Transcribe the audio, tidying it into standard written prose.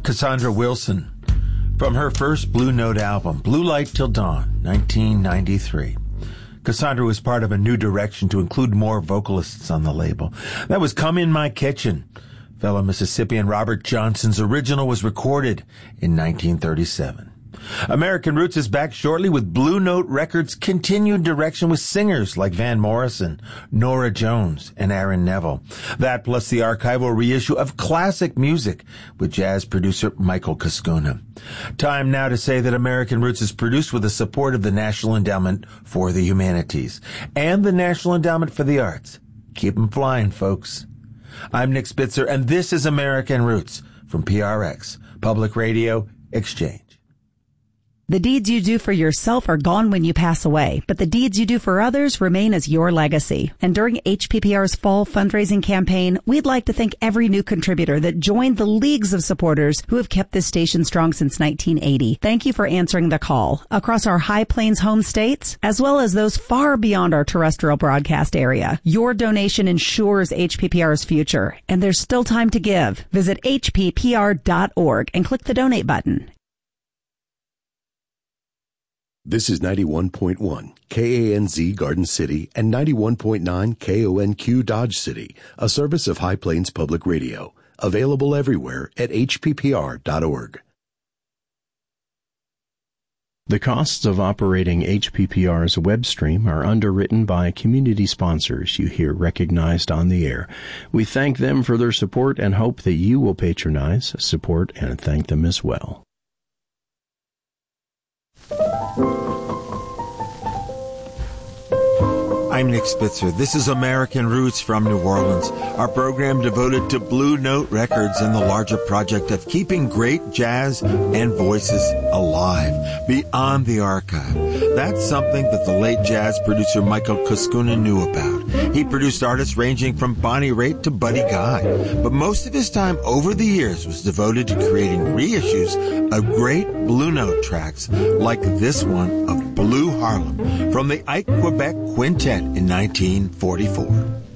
Cassandra Wilson, from her first Blue Note album, Blue Light Till Dawn, 1993. Cassandra was part of a new direction to include more vocalists on the label. That was Come In My Kitchen. Fellow Mississippian Robert Johnson's original was recorded in 1937. American Roots is back shortly with Blue Note Records' continued direction with singers like Van Morrison, Norah Jones, and Aaron Neville. That plus the archival reissue of classic music with jazz producer Michael Cascuna. Time now to say that American Roots is produced with the support of the National Endowment for the Humanities and the National Endowment for the Arts. Keep 'em flying, folks. I'm Nick Spitzer, and this is American Roots from PRX, Public Radio Exchange. The deeds you do for yourself are gone when you pass away, but the deeds you do for others remain as your legacy. And during HPPR's fall fundraising campaign, we'd like to thank every new contributor that joined the leagues of supporters who have kept this station strong since 1980. Thank you for answering the call across our High Plains home states, as well as those far beyond our terrestrial broadcast area. Your donation ensures HPPR's future, and there's still time to give. Visit hppr.org and click the donate button. This is 91.1 KANZ Garden City and 91.9 KONQ Dodge City, a service of High Plains Public Radio. Available everywhere at hppr.org. The costs of operating HPPR's web stream are underwritten by community sponsors you hear recognized on the air. We thank them for their support and hope that you will patronize, support, and thank them as well. I'm Nick Spitzer. This is American Roots from New Orleans, our program devoted to Blue Note Records and the larger project of keeping great jazz and voices alive beyond the archive. That's something that the late jazz producer Michael Cascuna knew about. He produced artists ranging from Bonnie Raitt to Buddy Guy, but most of his time over the years was devoted to creating reissues of great Blue Note tracks like this one of Blue Harlem from the Ike Quebec Quintet in 1944.